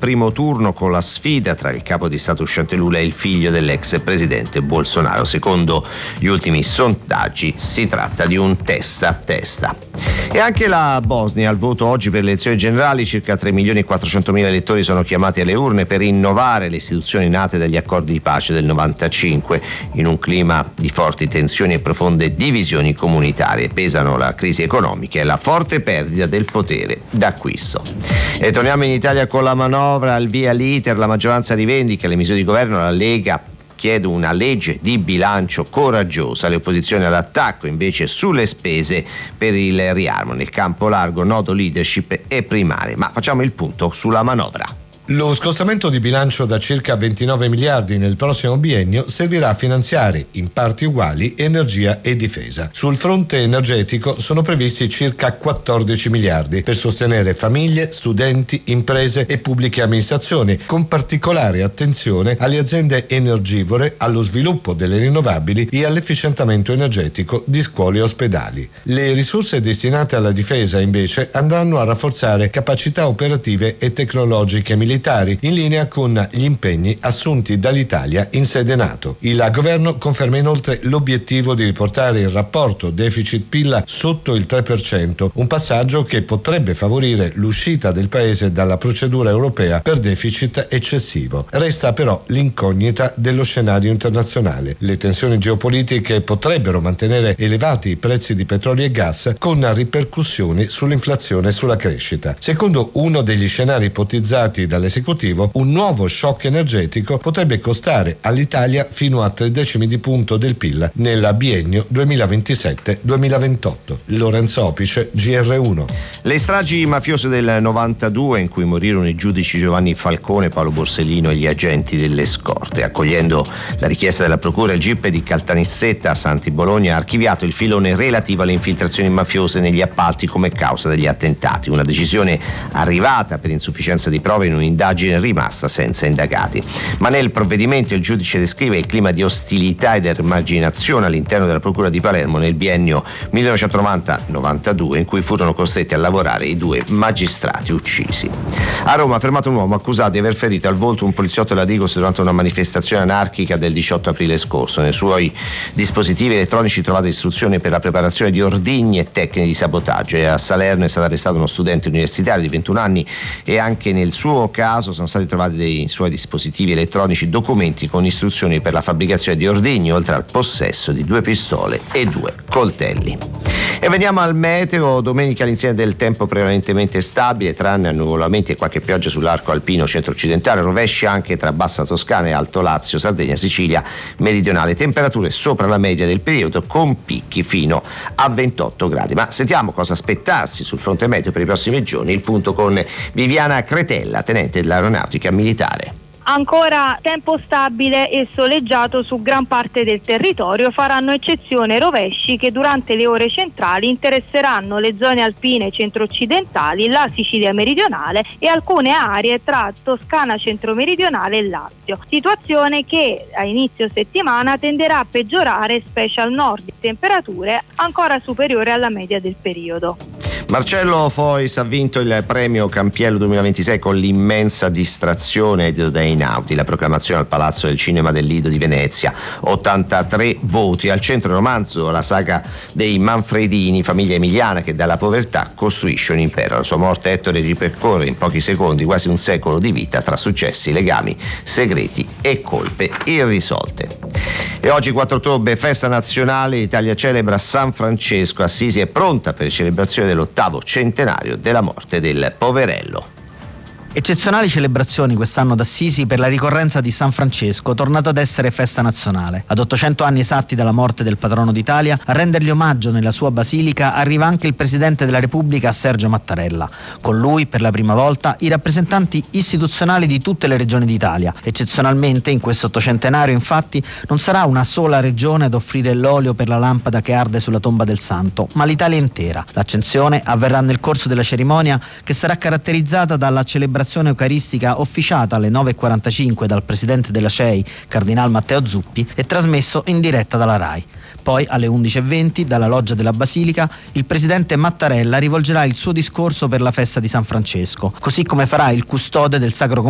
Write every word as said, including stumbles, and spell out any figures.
primo turno con la sfida tra il capo di Stato uscente Lula e il figlio dell'ex presidente Bolsonaro. Secondo gli ultimi sondaggi si tratta di un testa a testa. E anche la Bosnia al voto oggi per le elezioni generali. Circa tre milioni e quattrocentomila elettori sono chiamati alle urne per rinnovare le istituzioni nate dagli accordi di pace del novantacinque. In un clima di forti tensioni e profonde divisioni comunitarie pesano la crisi economica e la forte perdita del potere d'acquisto. E torniamo in Italia con la manovra. Al via l'iter, la maggioranza rivendica le misure di governo, la Lega chiede una legge di bilancio coraggiosa, le opposizioni all'attacco invece sulle spese per il riarmo nel campo largo, nodo leadership e primarie. Ma facciamo il punto sulla manovra. Lo scostamento di bilancio da circa ventinove miliardi nel prossimo biennio servirà a finanziare in parti uguali energia e difesa. Sul fronte energetico sono previsti circa quattordici miliardi per sostenere famiglie, studenti, imprese e pubbliche amministrazioni, con particolare attenzione alle aziende energivore, allo sviluppo delle rinnovabili e all'efficientamento energetico di scuole e ospedali. Le risorse destinate alla difesa invece andranno a rafforzare capacità operative e tecnologiche militari, in linea con gli impegni assunti dall'Italia in sede NATO. Il governo conferma inoltre l'obiettivo di riportare il rapporto deficit-P I L sotto il tre per cento, un passaggio che potrebbe favorire l'uscita del paese dalla procedura europea per deficit eccessivo. Resta però l'incognita dello scenario internazionale. Le tensioni geopolitiche potrebbero mantenere elevati i prezzi di petrolio e gas, con ripercussioni sull'inflazione e sulla crescita. Secondo uno degli scenari ipotizzati dalle esecutivo, un nuovo shock energetico potrebbe costare all'Italia fino a tre decimi di punto del P I L nel biennio duemilaventisette duemilaventotto. Lorenzo Opice, G R uno. Le stragi mafiose del novantadue, in cui morirono i giudici Giovanni Falcone, Paolo Borsellino e gli agenti delle scorte. Accogliendo la richiesta della procura, il G I P di Caltanissetta a Santi Bologna ha archiviato il filone relativo alle infiltrazioni mafiose negli appalti come causa degli attentati. Una decisione arrivata per insufficienza di prove in un'indagine rimasta senza indagati. Ma nel provvedimento il giudice descrive il clima di ostilità ed emarginazione all'interno della procura di Palermo nel biennio millenovecentonovanta novantadue, in cui furono costretti a lavorare i due magistrati uccisi. A Roma ha fermato un uomo accusato di aver ferito al volto un poliziotto della Digos durante una manifestazione anarchica del diciotto aprile scorso. Nei suoi dispositivi elettronici trovate istruzioni per la preparazione di ordigni e tecniche di sabotaggio. E a Salerno è stato arrestato uno studente universitario di ventuno anni e anche nel suo caso sono stati trovati dei suoi dispositivi elettronici documenti con istruzioni per la fabbricazione di ordigni, oltre al possesso di due pistole e due coltelli. E veniamo al meteo. Domenica all'insieme del tempo prevalentemente stabile, tranne annuvolamenti e qualche pioggia sull'arco alpino centro-occidentale, rovesci anche tra Bassa Toscana e Alto Lazio, Sardegna, Sicilia meridionale. Temperature sopra la media del periodo, con picchi fino a ventotto gradi. Ma sentiamo cosa aspettarsi sul fronte meteo per i prossimi giorni. Il punto con Viviana Cretella, tenente dell'aeronautica militare. Ancora tempo stabile e soleggiato su gran parte del territorio, faranno eccezione rovesci che durante le ore centrali interesseranno le zone alpine centro-occidentali, la Sicilia meridionale e alcune aree tra Toscana centro-meridionale e Lazio. Situazione che a inizio settimana tenderà a peggiorare, specie al nord, temperature ancora superiori alla media del periodo. Marcello Fois ha vinto il premio Campiello duemilaventisei con l'immensa distrazione dei Einaudi, la proclamazione al Palazzo del Cinema del Lido di Venezia. ottantatré voti. Al centro romanzo la saga dei Manfredini, famiglia emiliana che dalla povertà costruisce un impero. La sua morte Ettore ripercorre in pochi secondi quasi un secolo di vita tra successi, legami, segreti e colpe irrisolte. E oggi quattro ottobre, festa nazionale, l'Italia celebra San Francesco. Assisi è pronta per le celebrazioni dell'ottavo centenario della morte del poverello. Eccezionali celebrazioni quest'anno ad Assisi per la ricorrenza di San Francesco, tornato ad essere festa nazionale. Ad ottocento anni esatti dalla morte del patrono d'Italia, a rendergli omaggio nella sua basilica arriva anche il Presidente della Repubblica Sergio Mattarella. Con lui, per la prima volta, i rappresentanti istituzionali di tutte le regioni d'Italia. Eccezionalmente, in questo ottocentenario, infatti, non sarà una sola regione ad offrire l'olio per la lampada che arde sulla tomba del santo, ma l'Italia intera. L'accensione avverrà nel corso della cerimonia, che sarà caratterizzata dalla celebrazione eucaristica officiata alle nove e quarantacinque dal presidente della C E I, Cardinal Matteo Zuppi, e trasmesso in diretta dalla RAI. Poi alle undici e venti dalla loggia della Basilica il presidente Mattarella rivolgerà il suo discorso per la festa di San Francesco, così come farà il custode del Sacro